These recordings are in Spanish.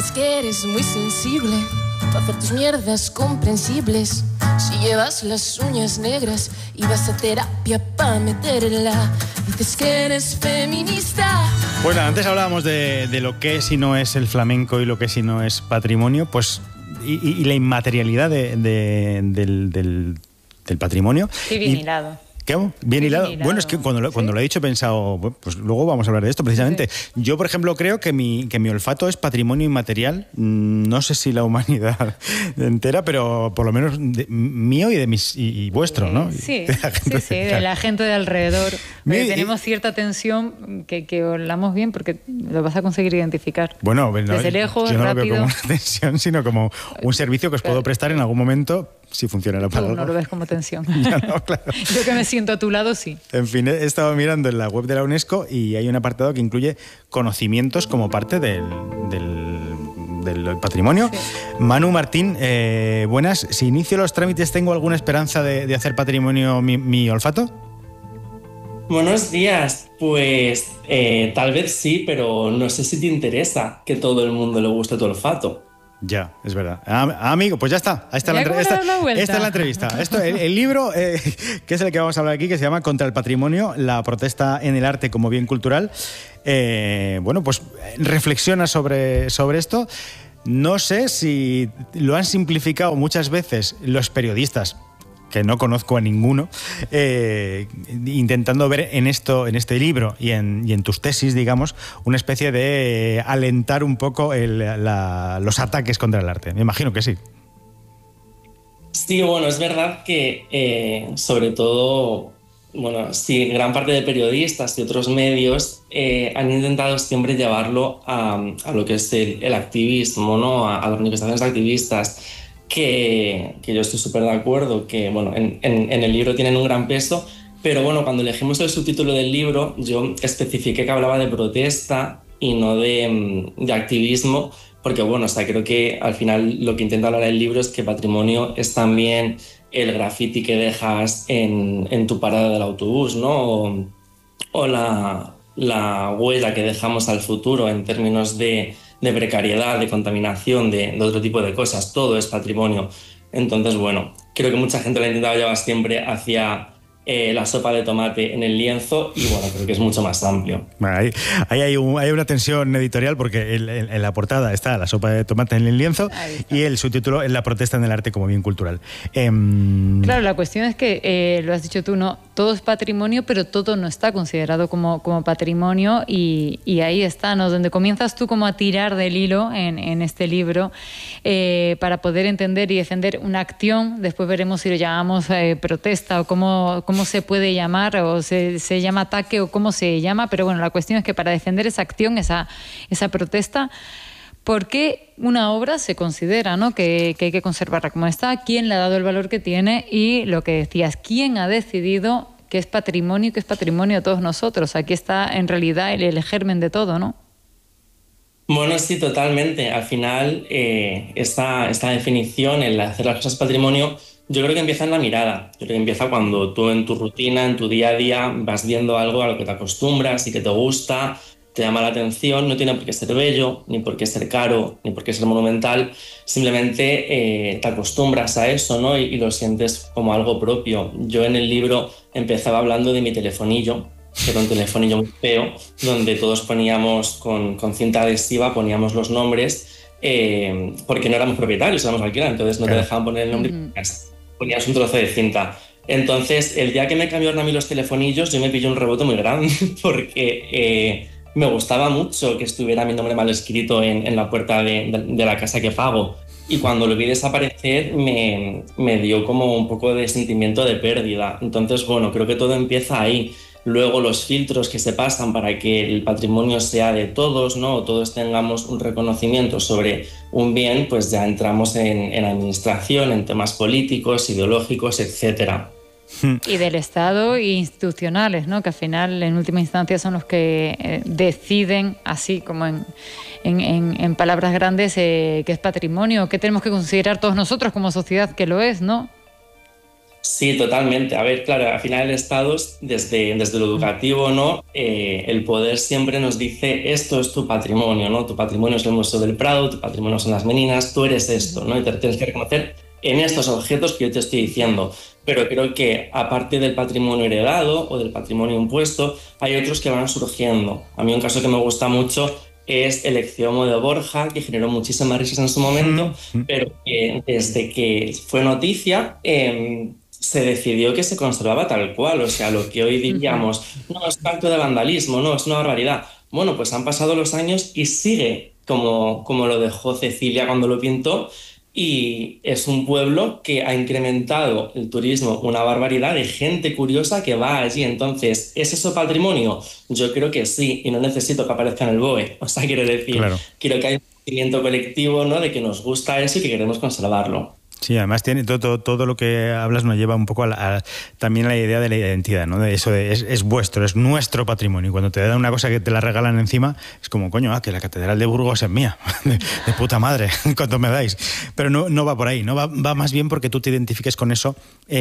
Dices que eres muy sensible para hacer tus mierdas comprensibles. Si llevas las uñas negras y vas a terapia para meterla. Dices que eres feminista. Bueno, antes hablábamos de lo que es y no es el flamenco y lo que es y no es patrimonio, pues y la inmaterialidad del patrimonio. Qué bien hilado. ¿Qué? Bien hilado. Bueno, es que cuando lo he dicho he pensado, bueno, pues luego vamos a hablar de esto precisamente. Sí. Yo, por ejemplo, creo que mi olfato es patrimonio inmaterial. No sé si la humanidad entera, pero por lo menos mío y de mis y vuestro, ¿no? Sí, de la gente de alrededor. Tenemos cierta tensión que olamos bien porque lo vas a conseguir identificar. Bueno, desde lejos, yo no rápido. Lo veo como una tensión, sino como un servicio que os puedo prestar en algún momento. Si funcionará para algo. No lo ves como tensión. Ya no, claro. Yo que me siento a tu lado, sí. En fin, he estado mirando en la web de la UNESCO y hay un apartado que incluye conocimientos como parte del patrimonio. Sí. Manu Martín, buenas. Si inicio los trámites, ¿tengo alguna esperanza de hacer patrimonio mi olfato? Buenos días. Pues tal vez sí, pero no sé si te interesa que todo el mundo le guste tu olfato. Ya, es verdad. Amigo, pues ya está. Ahí está esta es la entrevista. El libro, que es el que vamos a hablar aquí, que se llama Contra el patrimonio, la protesta en el arte como bien cultural. Bueno, pues reflexiona sobre esto. No sé si lo han simplificado muchas veces los periodistas, que no conozco a ninguno, intentando ver en este libro y en tus tesis, digamos, una especie de alentar un poco los ataques contra el arte. Me imagino que sí. Sí, bueno, es verdad que sobre todo, bueno, sí, gran parte de periodistas y otros medios han intentado siempre llevarlo a lo que es el activismo, ¿no? A las manifestaciones activistas. Que yo estoy súper de acuerdo, que bueno, en el libro tienen un gran peso, pero bueno, cuando elegimos el subtítulo del libro, yo especifiqué que hablaba de protesta y no de activismo, porque bueno, o sea, creo que al final lo que intenta hablar el libro es que patrimonio es también el graffiti que dejas en tu parada del autobús, ¿no? O la huella que dejamos al futuro en términos de precariedad, de contaminación, de otro tipo de cosas. Todo es patrimonio. Entonces, bueno, creo que mucha gente lo ha intentado llevar siempre hacia la sopa de tomate en el lienzo y bueno, creo que es mucho más amplio. Bueno, ahí hay una tensión editorial porque en la portada está la sopa de tomate en el lienzo y el subtítulo es la protesta en el arte como bien cultural. Claro, la cuestión es que, lo has dicho tú, no, todo es patrimonio, pero todo no está considerado como patrimonio y ahí está, ¿no? Donde comienzas tú como a tirar del hilo en este libro para poder entender y defender una acción. Después veremos si lo llamamos protesta o cómo se puede llamar, o se llama ataque o cómo se llama, pero bueno, la cuestión es que para defender esa acción, esa protesta, ¿por qué una obra se considera, ¿no? que hay que conservarla como está? ¿Quién le ha dado el valor que tiene? Y lo que decías, ¿quién ha decidido que es patrimonio de todos nosotros? Aquí está en realidad el germen de todo, ¿no? Bueno, sí, totalmente. Al final, esta definición, el hacer las cosas patrimonio, yo creo que empieza en la mirada. Yo creo que empieza cuando tú en tu rutina, en tu día a día, vas viendo algo a lo que te acostumbras y que te gusta, te llama la atención. No tiene por qué ser bello, ni por qué ser caro, ni por qué ser monumental. Simplemente te acostumbras a eso, ¿no? Y lo sientes como algo propio. Yo en el libro empezaba hablando de mi telefonillo, que era un telefonillo muy feo, donde todos poníamos con cinta adhesiva, poníamos los nombres, porque no éramos propietarios, éramos alquiler, entonces no te dejaban poner el nombre, ponías un trozo de cinta. Entonces, el día que me cambiaron a mí los telefonillos, yo me pillé un rebote muy grande, porque me gustaba mucho que estuviera mi nombre mal escrito en la puerta de la casa que pago. Y cuando lo vi desaparecer, me dio como un poco de sentimiento de pérdida. Entonces, bueno, creo que todo empieza ahí. Luego los filtros que se pasan para que el patrimonio sea de todos, ¿no? O todos tengamos un reconocimiento sobre un bien, pues ya entramos en administración, en temas políticos, ideológicos, etcétera. Y del Estado e institucionales, ¿no? Que al final, en última instancia, son los que deciden, así como en palabras grandes, que es patrimonio, que tenemos que considerar todos nosotros como sociedad que lo es, ¿no? Sí, totalmente. A ver, claro, al final el Estado, desde lo educativo, ¿no? El poder siempre nos dice, esto es tu patrimonio, ¿no? Tu patrimonio es el Museo del Prado, tu patrimonio son las Meninas, tú eres esto, ¿no? Y te tienes que reconocer en estos objetos que yo te estoy diciendo. Pero creo que aparte del patrimonio heredado o del patrimonio impuesto, hay otros que van surgiendo. A mí un caso que me gusta mucho es el Ecceomo de Borja, que generó muchísimas risas en su momento, pero desde que fue noticia, se decidió que se conservaba tal cual. O sea, lo que hoy diríamos, no, es un acto de vandalismo, no, es una barbaridad. Bueno, pues han pasado los años y sigue como lo dejó Cecilia cuando lo pintó, y es un pueblo que ha incrementado el turismo una barbaridad de gente curiosa que va allí. Entonces, ¿es eso patrimonio? Yo creo que sí, y no necesito que aparezca en el BOE. O sea, quiero decir, claro, quiero que haya un sentimiento colectivo, ¿no?, de que nos gusta eso y que queremos conservarlo. Sí, además tiene todo lo que hablas nos lleva un poco también a la idea de la identidad, ¿no? De eso es vuestro, es nuestro patrimonio. Y cuando te dan una cosa que te la regalan encima, es como, coño, que la Catedral de Burgos es mía. de puta madre, ¿cuánto me dais? Pero no va por ahí, ¿no? Va más bien porque tú te identifiques con eso.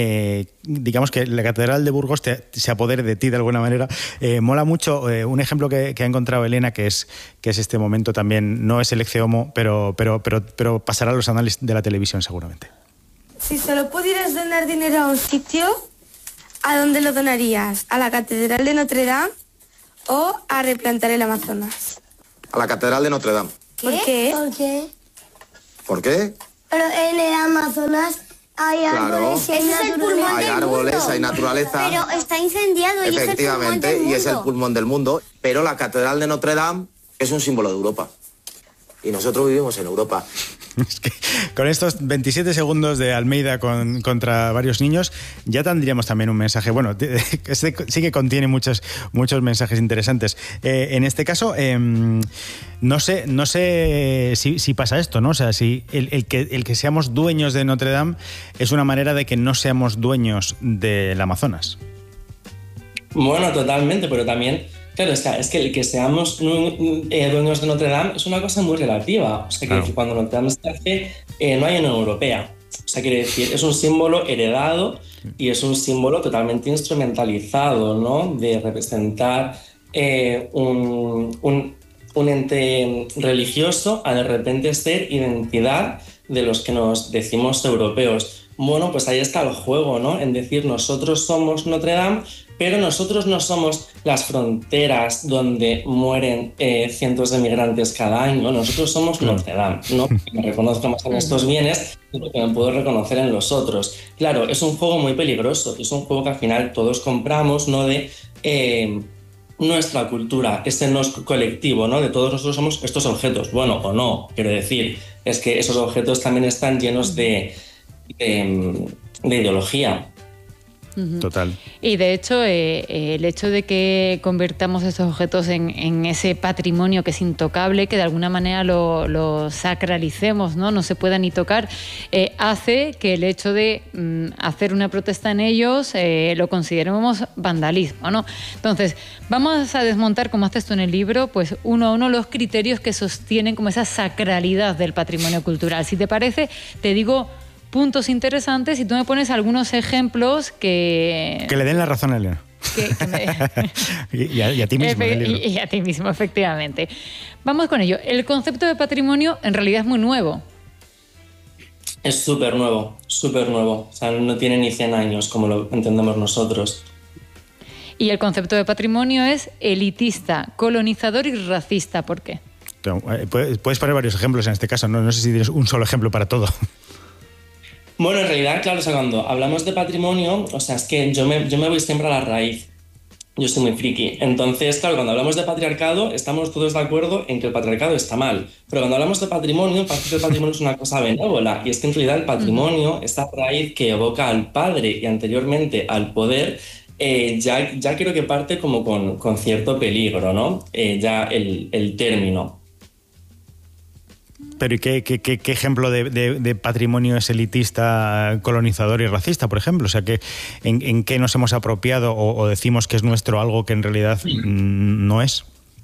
Digamos que la Catedral de Burgos se apodere de ti de alguna manera. Mola mucho un ejemplo que ha encontrado Elena, que es este momento también, no es el Ecceomo, pero pasará a los anales de la televisión seguramente. Si solo pudieras donar dinero a un sitio, ¿a dónde lo donarías? ¿A la Catedral de Notre Dame o a replantar el Amazonas? A la Catedral de Notre Dame. ¿Por qué? ¿Por qué? ¿Por qué? Pero en el Amazonas hay árboles, claro, hay árboles, hay naturaleza. Pero está incendiado y es el pulmón del mundo. Y es el pulmón del mundo. Pero la Catedral de Notre Dame es un símbolo de Europa. Y nosotros vivimos en Europa. Es que con estos 27 segundos de Almeida contra varios niños, ya tendríamos también un mensaje. Bueno, sí que contiene muchos mensajes interesantes. En este caso, no sé si pasa esto, ¿no? O sea, si el que seamos dueños de Notre Dame es una manera de que no seamos dueños del Amazonas. Bueno, totalmente, pero también... Claro, es que el que seamos dueños de Notre Dame es una cosa muy relativa. O sea, claro, que cuando Notre Dame se hace, no hay Unión Europea. O sea, quiere decir, es un símbolo heredado y es un símbolo totalmente instrumentalizado, ¿no? De representar un ente religioso a de repente ser identidad de los que nos decimos europeos. Bueno, pues ahí está el juego, ¿no? En decir, nosotros somos Notre Dame, pero nosotros no somos las fronteras donde mueren cientos de migrantes cada año. Nosotros somos Notre Dame, ¿no? Que me reconozco más en estos bienes de lo que me puedo reconocer en los otros. Claro, es un juego muy peligroso, es un juego que al final todos compramos, ¿no? De nuestra cultura, este nos colectivo, ¿no? De todos nosotros somos estos objetos. Bueno, o no, quiero decir, es que esos objetos también están llenos de ideología. Total. Y de hecho, el hecho de que convirtamos esos objetos en ese patrimonio que es intocable, que de alguna manera lo sacralicemos, no se pueda ni tocar, hace que el hecho de hacer una protesta en ellos lo consideremos vandalismo, ¿no? Entonces, vamos a desmontar, como haces tú en el libro, pues uno a uno los criterios que sostienen como esa sacralidad del patrimonio cultural. Si te parece, te digo puntos interesantes y tú me pones algunos ejemplos que le den la razón a Elena. Y a ti mismo. Y a ti mismo, efectivamente. Vamos con ello. El concepto de patrimonio en realidad es muy nuevo. Es súper nuevo, súper nuevo. O sea, no tiene ni 100 años como lo entendemos nosotros. Y el concepto de patrimonio es elitista, colonizador y racista. ¿Por qué? Puedes poner varios ejemplos en este caso. No sé si tienes un solo ejemplo para todo. Bueno, en realidad, claro, o sea, cuando hablamos de patrimonio, o sea, es que yo me voy siempre a la raíz. Yo soy muy friki. Entonces, claro, cuando hablamos de patriarcado, estamos todos de acuerdo en que el patriarcado está mal. Pero cuando hablamos de patrimonio, parece que el patrimonio es una cosa benévola. Y es que en realidad el patrimonio, esta raíz que evoca al padre y anteriormente al poder, ya creo que parte como con cierto peligro, ¿no? Ya el término. Pero ¿y qué ejemplo de patrimonio es elitista, colonizador y racista, por ejemplo? O sea, ¿en qué nos hemos apropiado o decimos que es nuestro algo que en realidad no es?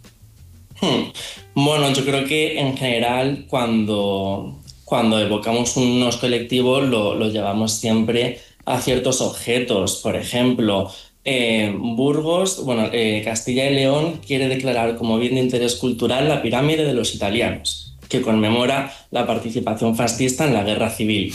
Bueno, yo creo que en general cuando evocamos unos colectivos lo llevamos siempre a ciertos objetos. Por ejemplo, Burgos, Castilla y León quiere declarar como bien de interés cultural la pirámide de los italianos, que conmemora la participación fascista en la guerra civil.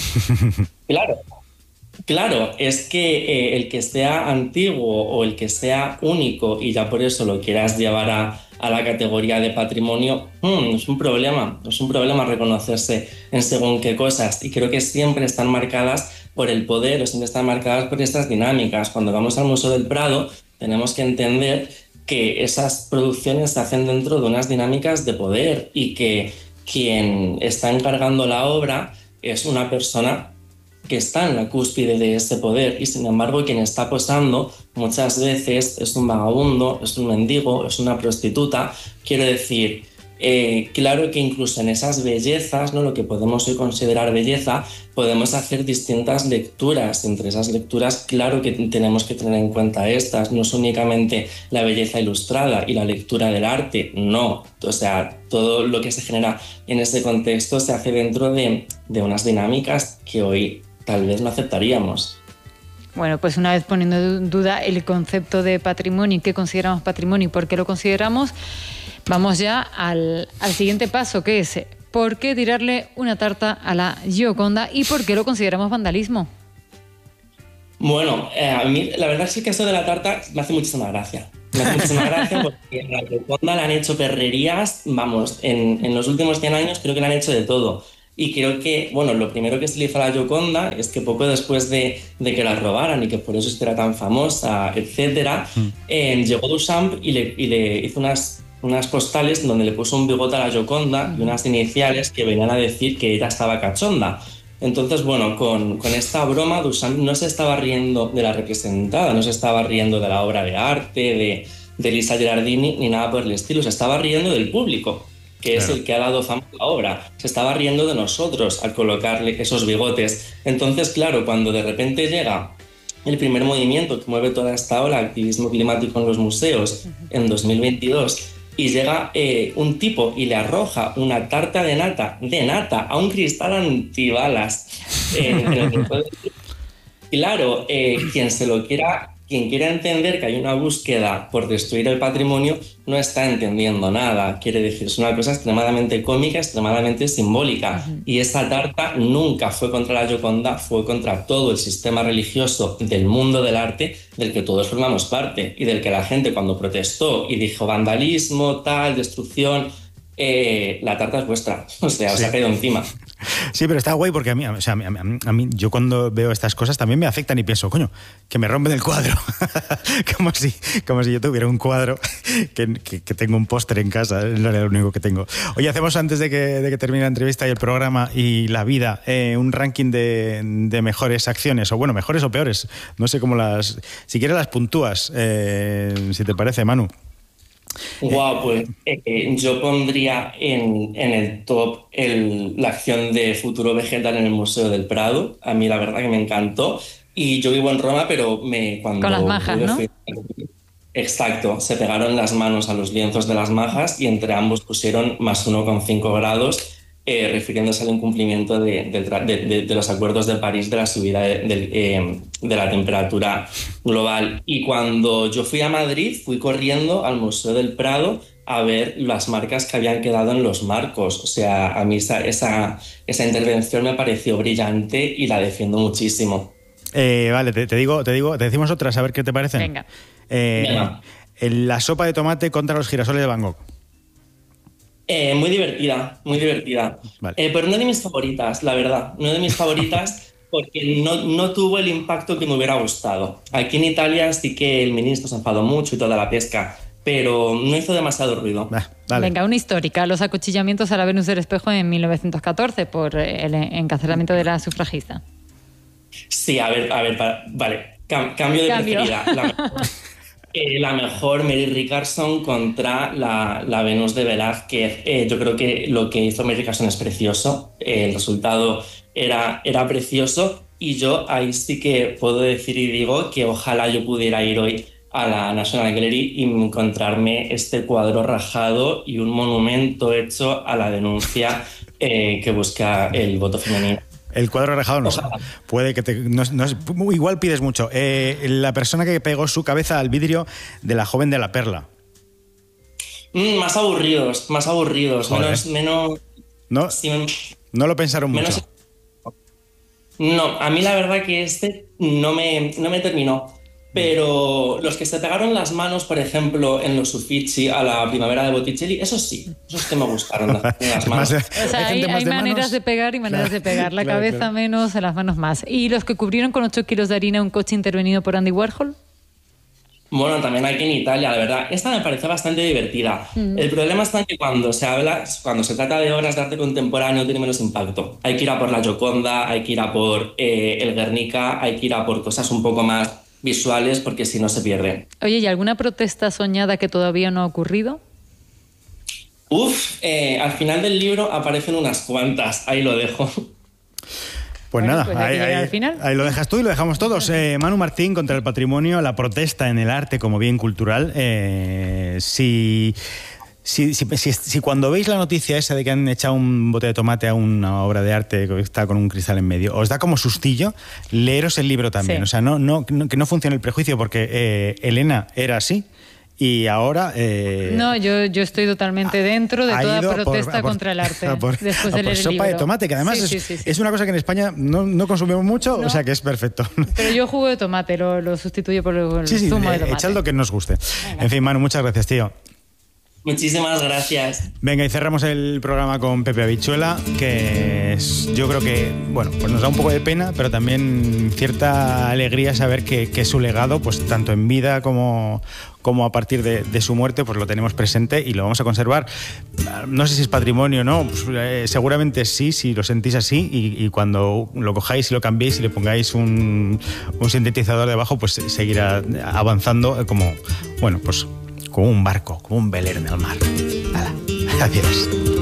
Claro, es que el que sea antiguo o el que sea único y ya por eso lo quieras llevar a la categoría de patrimonio, es un problema reconocerse en según qué cosas, y creo que siempre están marcadas por el poder o siempre están marcadas por estas dinámicas. Cuando vamos al Museo del Prado tenemos que entender que esas producciones se hacen dentro de unas dinámicas de poder y que quien está encargando la obra es una persona que está en la cúspide de ese poder, y sin embargo quien está posando muchas veces es un vagabundo, es un mendigo, es una prostituta. Quiero decir, claro que incluso en esas bellezas, ¿no?, lo que podemos hoy considerar belleza, podemos hacer distintas lecturas. Entre esas lecturas, claro que tenemos que tener en cuenta estas. No es únicamente la belleza ilustrada y la lectura del arte, no. O sea, todo lo que se genera en ese contexto se hace dentro de unas dinámicas que hoy tal vez no aceptaríamos. Bueno, pues una vez poniendo en duda el concepto de patrimonio y qué consideramos patrimonio y por qué lo consideramos, vamos ya al siguiente paso, que es ¿por qué tirarle una tarta a la Gioconda y por qué lo consideramos vandalismo? Bueno, a mí la verdad es que el caso de la tarta me hace muchísima gracia. Me hace muchísima gracia porque a la Gioconda le han hecho perrerías, en los últimos 100 años creo que le han hecho de todo. Y creo que, lo primero que se le hizo a la Gioconda es que poco después de que la robaran y que por eso era tan famosa, etcétera, llegó Duchamp y le hizo unas postales donde le puso un bigote a la Gioconda y unas iniciales que venían a decir que ella estaba cachonda. Entonces, con esta broma, Duchamp no se estaba riendo de la representada, no se estaba riendo de la obra de arte, de Lisa Gerardini, ni nada por el estilo, se estaba riendo del público, que es el que ha dado fama a la obra. Se estaba riendo de nosotros al colocarle esos bigotes. Entonces, claro, cuando de repente llega el primer movimiento que mueve toda esta ola, activismo climático en los museos, en 2022, y llega un tipo y le arroja una tarta de nata a un cristal antibalas. Claro, quien quiera entender que hay una búsqueda por destruir el patrimonio no está entendiendo nada. Quiere decir, es una cosa extremadamente cómica, extremadamente simbólica. Y esa tarta nunca fue contra la Gioconda, fue contra todo el sistema religioso del mundo del arte del que todos formamos parte y del que la gente, cuando protestó y dijo vandalismo, tal, destrucción, la tarta es vuestra. O sea, os ha caído encima. Sí, pero está guay porque a mí, yo cuando veo estas cosas también me afectan y pienso, coño, que me rompen el cuadro. como si yo tuviera un cuadro que tengo un póster en casa, es lo único que tengo. Oye, hacemos antes de que termine la entrevista y el programa y la vida, un ranking de mejores acciones, o bueno, mejores o peores. No sé cómo si quieres las puntúas, si te parece, Manu. Pues yo pondría en el top la acción de Futuro Vegetal en el Museo del Prado. A mí la verdad que me encantó. Y yo vivo en Roma, pero cuando... Con las majas, ¿no? Exacto, se pegaron las manos a los lienzos de las majas y entre ambos pusieron más 1,5 grados, refiriéndose al incumplimiento de los acuerdos de París de la subida de la temperatura global. Y cuando yo fui a Madrid, fui corriendo al Museo del Prado a ver las marcas que habían quedado en los marcos. O sea, a mí esa intervención me pareció brillante y la defiendo muchísimo. Vale, te decimos otras, a ver qué te parecen. Venga. La sopa de tomate contra los girasoles de Van Gogh. Muy divertida. Vale. Pero no de mis favoritas, la verdad. No de mis favoritas porque no tuvo el impacto que me hubiera gustado. Aquí en Italia sí que el ministro se enfadó mucho y toda la pesca, pero no hizo demasiado ruido. Vale. Venga, una histórica. Los acuchillamientos a la Venus del Espejo en 1914 por el encarcelamiento de la sufragista. Sí, a ver, vale. Cambio de preferida. La mejor, Mary Rickarson contra la Venus de Velázquez. Yo creo que lo que hizo Mary Rickarson es precioso. El resultado era precioso y yo ahí sí que puedo decir y digo que ojalá yo pudiera ir hoy a la National Gallery y encontrarme este cuadro rajado y un monumento hecho a la denuncia que busca el voto femenino. El cuadro rejado no sé. Puede que igual pides mucho. La persona que pegó su cabeza al vidrio de La joven de la perla. Más aburridos. Joder. Menos... No, sí, no lo pensaron mucho. No, a mí la verdad que no me terminó. Pero los que se pegaron las manos, por ejemplo, en los Uffizi a la primavera de Botticelli, esos que me gustaron, las manos. O sea, hay maneras de pegar y maneras de pegar. La cabeza menos, las manos más. ¿Y los que cubrieron con 8 kilos de harina un coche intervenido por Andy Warhol? Bueno, también aquí en Italia, la verdad. Esta me parece bastante divertida. El problema está en que cuando se trata de obras de arte contemporáneo tiene menos impacto. Hay que ir a por la Gioconda, hay que ir a por el Guernica, hay que ir a por cosas un poco más visuales porque si no se pierden. Oye, ¿y alguna protesta soñada que todavía no ha ocurrido? Al final del libro aparecen unas cuantas, ahí lo dejo. Pues nada, pues al final. Ahí lo dejas tú y lo dejamos todos. Manu Martín, contra el patrimonio, la protesta en el arte como bien cultural. Si cuando veis la noticia esa de que han echado un bote de tomate a una obra de arte que está con un cristal en medio, os da como sustillo, leeros el libro también. Sí. O sea, que no funcione el prejuicio, porque Elena era así. Y ahora... No, yo estoy totalmente dentro de toda protesta contra el arte. Después de leer el sopa libro. De tomate, que además es una cosa que en España no consumimos mucho, o sea que es perfecto. Pero yo jugo de tomate, lo sustituyo por el zumo de tomate. Echad lo que nos guste. Venga. En fin, Manu, muchas gracias, tío. Muchísimas gracias. Venga, y cerramos el programa con Pepe Habichuela, que yo creo que, bueno, pues nos da un poco de pena, pero también cierta alegría saber que su legado, pues tanto en vida como a partir de su muerte, pues lo tenemos presente y lo vamos a conservar. No sé si es patrimonio o no, pues, seguramente sí, si lo sentís así, y cuando lo cojáis y lo cambiéis y le pongáis un sintetizador debajo, pues seguirá avanzando como, bueno, pues como un barco, como un velero en el mar. Nada, adiós.